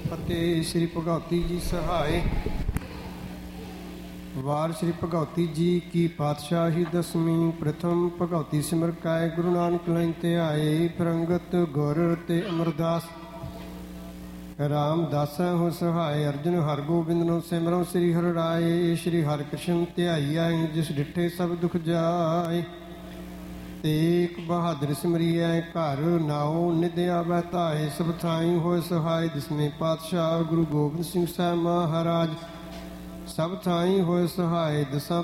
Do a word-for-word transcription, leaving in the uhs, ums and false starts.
ਫਤਿਹ। ਸ੍ਰੀ ਭਗਉਤੀ ਜੀ ਸਹਾਏ। ਵਾਰ ਸ੍ਰੀ ਭਗਉਤੀ ਜੀ ਕੀ ਪਾਤਸ਼ਾਹੀ ਦਸਵੀਂ। ਪ੍ਰਥਮ ਭਗਉਤੀ ਸਿਮਰ ਕਾਇ ਗੁਰੂ ਨਾਨਕ ਲੈਣ ਤੇ ਆਏ। ਪ੍ਰੰਗਤ ਗੁਰ ਤੇ ਅਮਰਦਾਸ ਰਾਮਦਾਸਾ ਹੋ ਸਹਾਏ। ਅਰਜੁਨ ਹਰ ਗੋਬਿੰਦ ਨੂੰ ਸਿਮਰੋ ਸ੍ਰੀ ਹਰਿ ਰਾਏ। ਸ੍ਰੀ ਹਰਿ ਕ੍ਰਿਸ਼ਨ ਧਿਆਈ ਆਏ ਜਿਸ ਡਿਠੇ ਸਭ ਦੁਖ ਜਾਏ। ਤੇਗ ਬਹਾਦਰ ਸਿਮਰਿਐ ਘਰ ਨਾਉ ਨਿਧ ਆਵੈ ਧਾਏ। ਸਭ ਥਾਈ ਹੋਏ ਸਹਾਏ ਦਸਵੇਂ ਪਾਤਸ਼ਾਹ ਗੁਰੂ ਗੋਬਿੰਦ ਸਿੰਘ ਸਾਹਿਬ ਮਹਾਰਾਜ। ਸਭ ਥਾਈ ਹੋਏ ਸਹਾਏ ਦਸਾਂ